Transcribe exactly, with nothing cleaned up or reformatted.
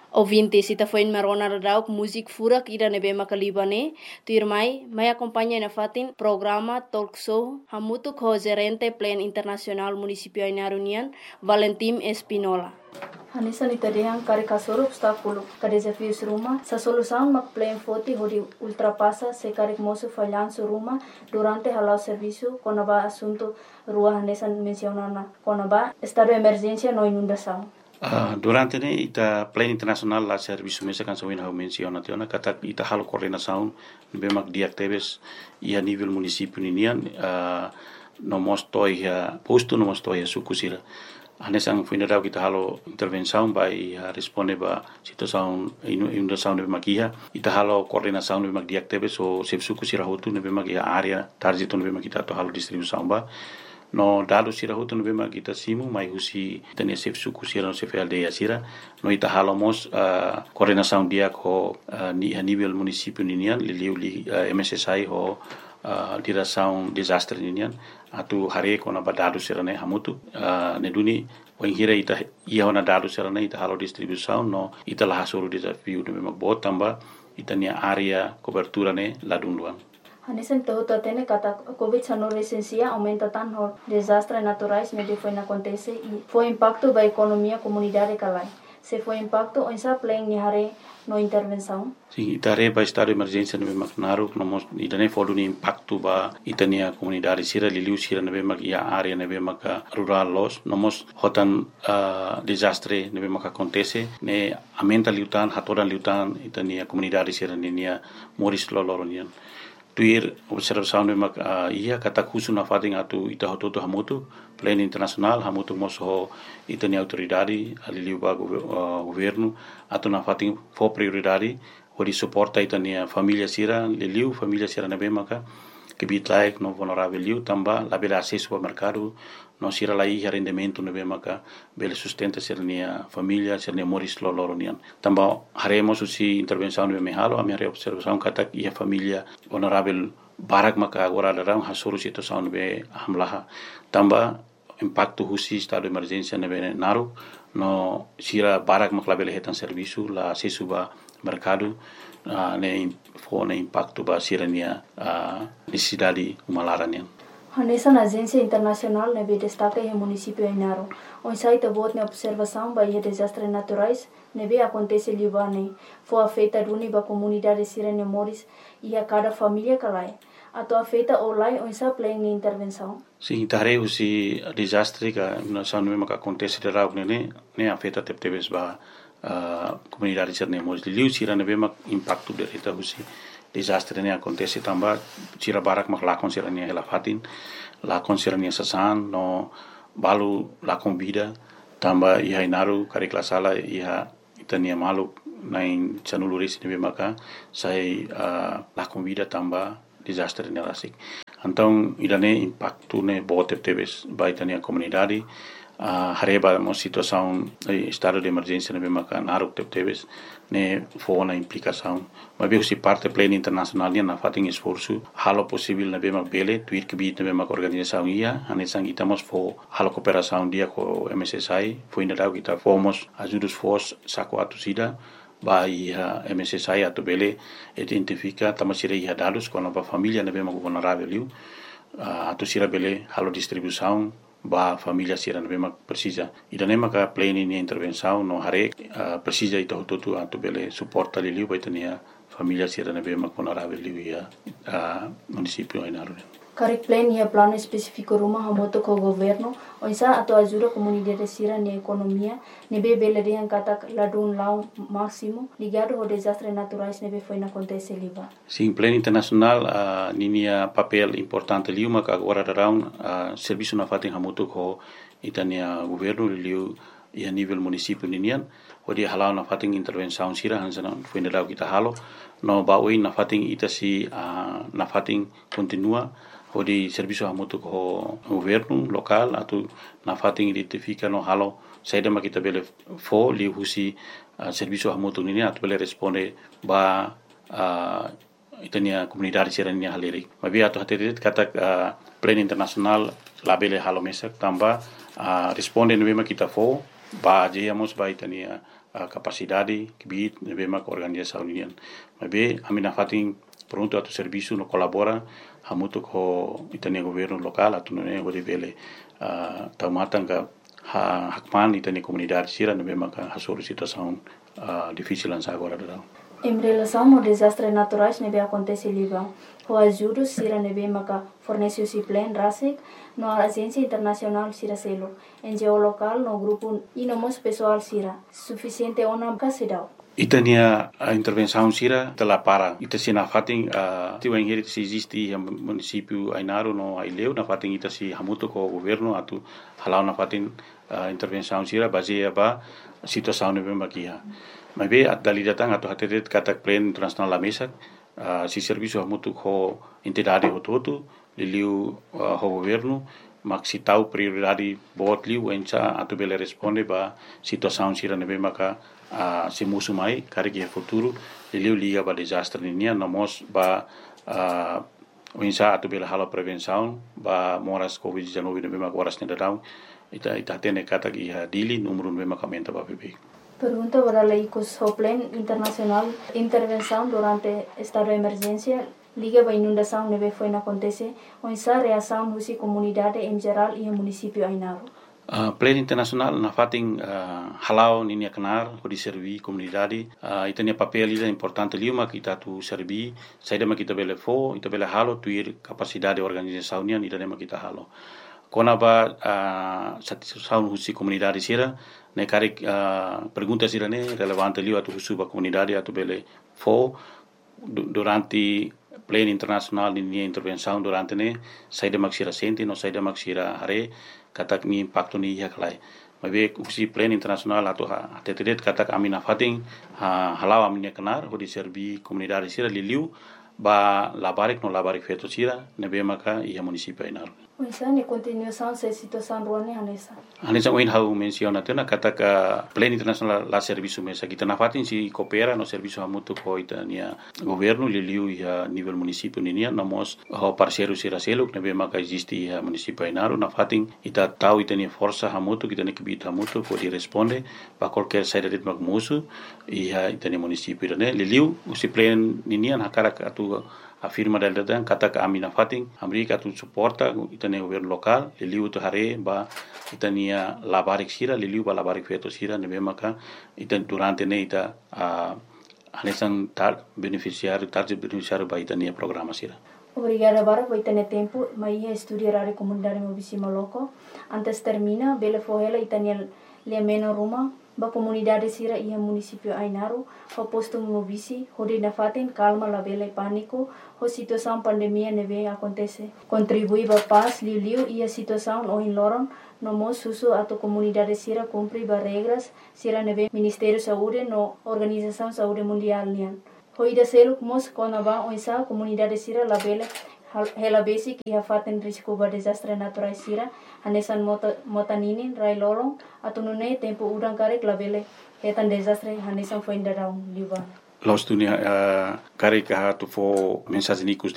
Ouvintes, ita foi marona radauk musik furak ida nebe makalibane, tuirmai, mai acompanha na fatin programa talk show hamutu ko gerente plan internasional municipio Inarunian, Valentim Espinola. Hanisa nitadehang kari kasoro obstáculo, ka desafios ruma, sa solução mak plan foti hodi ultrapassa se kari moço falhanço ruma durante halau serviço konaba assunto rua hanesa mencionana konaba estado de emergência no inundação. Uh, durante ne ita plan internasional la serviço mesa kan sawin hau menciona tiona kata ita halo coordenação bemak diak tebes ia nível município ninian uh, no mostoi ya posto no mostoi ya sukusira anesang fuinadau kita halo intervenção by uh, responde ba situação inundação de bemak ia ita halo coordenação bemak diak tebes o sep sukusira hotu ne bemak ia area target no bemak kita to halo distribuição ba no dado sira hutu no bema kita simu mai husi tania sef suku sira no sef aldeia sira no ita halomos uh, coordenação dia ko uh, ni a nível município ninian liliu li uh, M S S I ho uh, direção desastre ninian atu hare ko na badado sira ne hamutu uh, ne duni wenghira ita ia ona dado sira ne ita halo distribuição no ita la hasuru desafio no bema botamba ita nia area cobertura ne ladunduan. Hanesen todo atene kata COVID dezenove licencia aumenta tan hor desastres naturais me foi na acontece e foi impacto da economia comunidade calai. Se foi impacto on sa plan ni hare no intervenção. Sim, itare ba estado de emergência no Macnaru, no mos idane fodu ni impacto ba itania comunidade sira liliu sira no bemak ia area no bemak rural los, no mos hotan uh, desastre no bemak acontece ne aumenta liutan hatoran liutan itania comunidade sira nia moris loloronian. Tuir observação de mak uh, ia kata kusu na fating atu ita hototo hamutu plan internasional hamutu moso itani autoridade ali ba uh, governo atu na fating fo prioridade ori suporta itania família sira liliu família sira na bemaka que bitlaik no vulnerável liu tamba la bela acesso ao mercado no sira la ia rendimento no bemaka bela sustenta sernia família sernia moris loloronian tamba haremos usi intervenção no mehalo a minha observação kata ia família vulnerável barak maka agora daram hasuru situação be hamlaha tamba impacto husi estado de emergência no naru no sira barak maka bela hetan serviço la acesso ba mercado uh, ne fo ne impacto ba sirania uh, necessidade humalaranian. Hanesa na agência internacional nebe destaca em município Ainaro, onde sai a voto na observação ba ia desastres naturais nebe acontece libane, foi afeta duni ba comunidade sirene moris e a cada família calai. Ato afeta olai onde sa plan ni intervenção. Sim, tare usi desastre ka na sanu me ka acontece de rau ne ne afeta tep tebes ba Uh, comunidade sirene moris liu sira ne bema impacto de reta husi desastre ne acontece tamba sira barak mak lakon sira ne la fatin lakon sira ne sasan no balu lakon vida tamba ia inaru kari klasala ia itania malu nain chanuluris ne bema ka sai uh, lakon vida tamba desastre ne rasik então idane impacto ne bote tebes ba itania comunidade Uh, hareba mo situação eh, estado de emergência na bema kan aruk tep tebes ne fo na implicação mas bem se parte pleno internacional na fating esforço halo possível na bema bele tuir que bit na bema organização ia anesang itamos fo halo cooperação dia com M S S I foi ainda dau kita fomos ajudos fos saco atusida ba ia M S S I atu bele identifica tamasira ia dados com a família na bema vulnerável uh, atusira bele halo distribuição ba família sira na bema precisa ida nema ka plane ni intervenção no hare uh, precisa ita tutu atu bele suporta li liu baitania família sira na bema vulnerável liu ia uh, município Ainaro. Kari plan ia plano específico rumah hamoto ko governo onsa ato ajuda comunidade sira ni economia nebe bele de kata ladun lau máximo ligado ao desastres naturais nebe foi na acontece liba. Sim, plano internacional uh, ninia papel importante liu maka agora darão uh, serviço na fatin hamoto ko itania governo liu ia nível município ninian odi halau na fatin intervenção sira hansana foi na kita halo no baui na fatin ita si uh, na fatin continua odi serviço hamoto ko governo local atu na fatin identifica no halo saida makita bele fo li husi uh, serviço hamoto nini atu bele responde ba uh, itania comunidade sirania haleri mabi atu haterit kata uh, plan internasional labele halo mesak tamba uh, responde no bema kita fo ba jeyamos ba itania uh, capacidade que bit nebe mak organização union. Mas be amina fatin pronto atu serviço no colabora hamutu ko itania governo local atu ne gode vele uh, taumatanga ha hakman itania comunidade sira nebe mak hasuru situação uh, difícil lança agora da. Em relação ao desastre naturais nebe acontece liba, o ajuda sira nebe maka fornece o plan rasik no agência internacional sira selo, N G O local no grupo e no mos pessoal sira, suficiente ona kasidau. Itania a intervenção sira tela para ita sina fating a tiu engeri se existe o município Ainaro no Aileu na fating ita si hamuto ko governo atu halau na fating a intervenção sira baseia ba situação nebe makia. Mas be at dali datang atau hatetet katak plan internasional la mesa uh, si serviço hamutu ko entidade hototo liliu uh, ho governo mak si tau prioridade bot liu encha atu bele responde ba situação sira nebe maka uh, si musu mai kari ke futuro liliu liga ba desastre ninia nomos ba uh, encha atu bele hala prevenção ba moras covid dezenove nebe maka horas nedadau ita ita tene katak iha dili numero nebe maka menta ba bebe. Pergunta para la I C O S o Plan Internacional Intervenção durante estado de emergência liga para inundação neve foi na acontece ou essa reação da comunidade em geral e o município Ainaro. Uh, Plan Internacional na fating uh, halau ninia kenar ko di servi comunidade uh, itania papel ida importante liuma kita tu servi saida ma kita bele fo ita bele halo tuir capacidade organização nia ida ma kita halo kona ba uh, satisfação husi comunidade sira ne kari uh, pergunta sira ne relevante liu atu husu ba comunidade atu bele fo durante plan internacional ni intervenção durante ne saida maksira senti no saida maksira hare katak ni impacto ni yaklai mabe husi plan internacional atu ha tetedet katak amina fating ha halau amina kenar ho di servi comunidade sira liu ba labarik no labarik feto sira nebe maka ia município Ainaro. Oisa ni continuação se situação ruani hanesa. Hanesa oin hau menciona tena kata ka plan internacional la serviço mesa kita na fatin si coopera no serviço hamutu ko itania governo liliu ia nível município ninia nomos ho parceiro sira selo nebe maka existe ia município Ainaro na fatin ita tau itania força hamutu kita ne kibita hamutu ko di responde ba qualquer saída de magmusu ia itania município ne liliu usi plan ninia na cara atu afirma del datang kata ka amina fating amerika tu suporta itania governo local liliu tu hare ba itania labarik sira liliu ba labarik feto sira nebe maka itan durante ne ita uh, anesan tar beneficiário target beneficiário ba itania programa sira. Obrigada bara por ter tempo, mas ia estudar a comunidade movíssima loco. Antes termina, bele fohela itania le meno ruma ba comunidade sira ia município Ainaro, ho posto movisi, hode na faten calma la bele pânico, ho situação pandemia neve acontece. Contribui ba paz liu liu ia situação o in loron, no mo susu ato comunidade sira cumpri ba regras sira neve Ministério Saúde no Organização Saúde Mundial nian. Ho ida seluk mos kona ba o isa comunidade sira la bele hela basic ia faten risco ba desastre natural sira hanesan mota motaninin rai lolong atau nune tempo udang karek labele hetan desastre hanesan foi inda down liba Los dunia uh, karek ha tu fo mensagem nikus